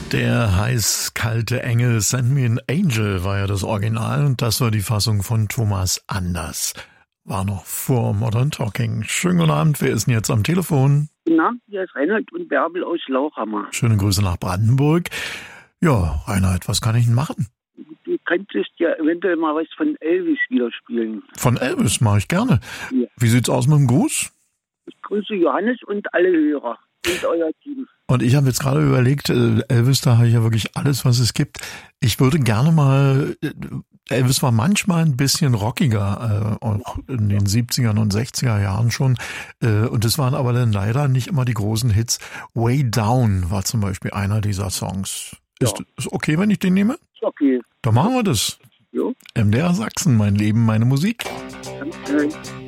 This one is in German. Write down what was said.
Der heiß-kalte Engel, Send Me an Angel war ja das Original und das war die Fassung von Thomas Anders. War noch vor Modern Talking. Schönen guten Abend, wer ist denn jetzt am Telefon? Na, hier ist Reinhold und Bärbel aus Lauchhammer. Schöne Grüße nach Brandenburg. Ja, Reinhold, was kann ich denn machen? Du könntest ja eventuell mal was von Elvis wieder spielen. Von Elvis mache ich gerne. Ja. Wie sieht's aus mit dem Gruß? Ich grüße Johannes und alle Hörer und euer Team. Und ich habe jetzt gerade überlegt, Elvis, da habe ich ja wirklich alles, was es gibt. Ich würde gerne mal, Elvis war manchmal ein bisschen rockiger, auch in den 70er und 60er Jahren schon. Und es waren aber dann leider nicht immer die großen Hits. Way Down war zum Beispiel einer dieser Songs. Ja. Ist okay, wenn ich den nehme? Ist okay. Dann machen wir das. Jo. MDR Sachsen, mein Leben, meine Musik. Danke.